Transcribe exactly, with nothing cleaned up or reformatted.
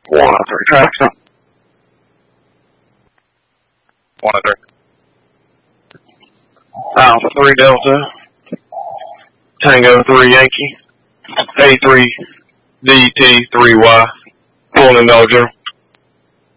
One oh three traffic. One oh three. Alpha three Delta. Tango three Yankee. A three D T three Y. Pulling in Dollar General.